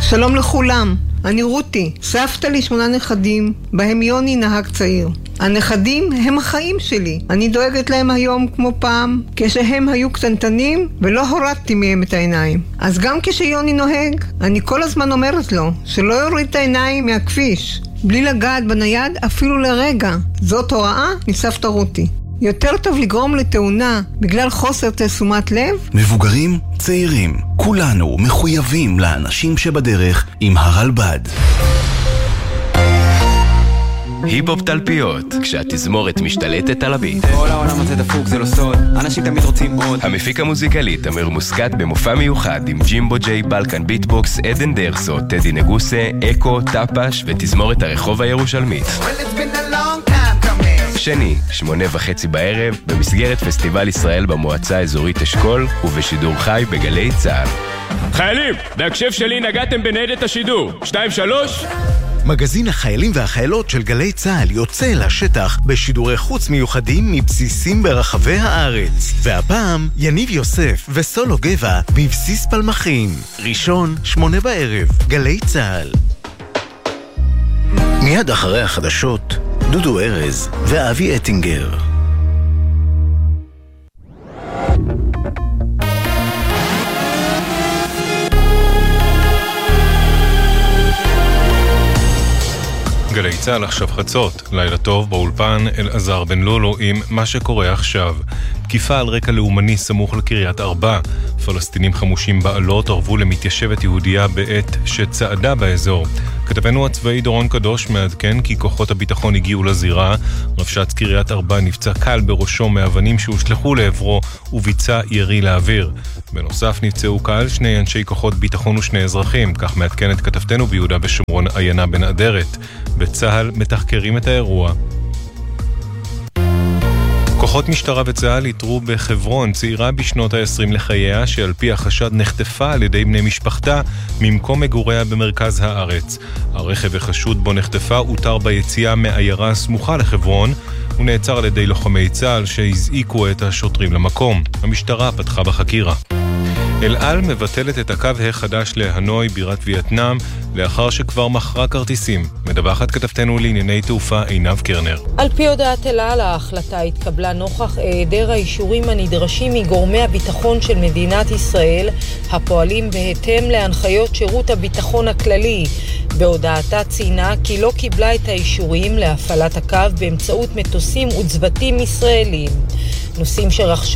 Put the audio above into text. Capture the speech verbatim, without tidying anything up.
שלום לכולם, אני רותי, סבתא לי שמונה נכדים, בהם יוני נהג צעיר. הנכדים הם החיים שלי, אני דואגת להם היום כמו פעם, כשהם היו קטנטנים ולא הורדתי מהם את העיניים. אז גם כשיוני נוהג, אני כל הזמן אומרת לו שלא יוריד את העיניים מהכביש, בלי לגעת בנייד אפילו לרגע. זאת הוראה מסבתא רותי. יותר טוב לגרום לתאונה בגלל חוסר תשומת לב. מבוגרים, צעירים, כולנו מחויבים לאנשים שבדרך עם הרלב"ד. היפ-הופ תלפיות, כשהתזמורת משתלטת על הביט. כל העולם הזה דפוק, זה לא סוד, אנשים תמיד רוצים עוד. המפיק המוזיקלי תמיר מוסקת במופע מיוחד עם ג'ימבו ג'יי, בלקן ביטבוקס, עדן דרסו, טדי נגוסה, אקו, טפש ותזמורת הרחוב הירושלמית. שני, שמונה וחצי בערב, במסגרת פסטיבל ישראל במועצה האזורית אשכול ובשידור חי בגלי צה"ל. חיילים, בהקשב שלי נגעתם בניידת השידור. שתיים שלוש. מגזין החיילים והחיילות של גלי צה"ל יוצא לשטח בשידורי חוץ מיוחדים מבסיסים ברחבי הארץ. והפעם יניב יוסף וסולו גבע בבסיס פלמחים. ראשון, שמונה בערב, גלי צה"ל. מיד אחרי החדשות, דודו ארז ואבי אטינגר. גלי צה"ל עכשיו חצות, לילה טוב באולפן אלעזר בן לולו עם מה שקורה עכשיו. תקיפה על רקע לאומני סמוך לקריית ארבע. פלסטינים חמושים בעלות ערבו למתיישבת יהודייה בעת שצעדה באזור. כתבנו הצבאי דורון קדוש מעדכן כי כוחות הביטחון הגיעו לזירה. רבש"ץ קריית ארבע נפצע קל בראשו מאבנים שהושלחו לעברו וביצע ירי לאוויר. בנוסף נפצעו קל שני אנשי כוחות ביטחון ושני אזרחים, כך מעדכנת כתבתנו ביהודה ושומרון עיינה בן אדרת. בצה"ל מתחקרים את האירוע. כוחות משטרה וצה"ל איתרו בחברון צעירה בשנות ה-עשרים לחייה שעל פי החשד נחטפה על ידי בני משפחתה ממקום מגוריה במרכז הארץ. הרכב החשוד בו נחטפה אותר ביציאה מעיירה סמוכה לחברון. הוא נעצר על ידי לוחמי צה"ל שהזעיקו את השוטרים למקום. המשטרה פתחה בחקירה. אל על מבטלת את הקו החדש להנוי בירת וייטנאם לאחר שכבר מכרה כרטיסים. מדווחת כתבתנו לענייני תעופה עינב קרנר. על פי הודעת אל על, ההחלטה התקבלה נוכח היעדר האישורים הנדרשים מגורמי הביטחון של מדינת ישראל הפועלים בהתאם להנחיות שירות הביטחון הכללי. בהודעתה ציינה כי לא קיבלה את האישורים להפעלת הקו באמצעות מטוסים וצוותים ישראלים. נוסעים שרכשו